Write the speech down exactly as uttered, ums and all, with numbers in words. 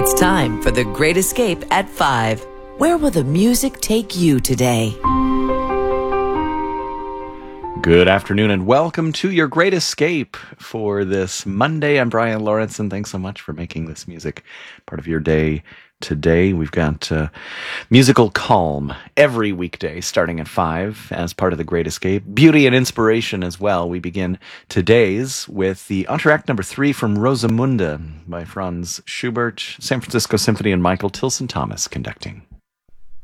It's time for The Great Escape at five. Where will the music take you today? Good afternoon and welcome to Your Great Escape for this Monday. I'm Brian Lawrence, and thanks so much for making this music part of your day today. We've got uh, musical calm every weekday starting at five as part of The Great Escape. Beauty and inspiration as well. We begin today's with the Entr'acte number three from Rosamunde by Franz Schubert, San Francisco Symphony, and Michael Tilson Thomas conducting.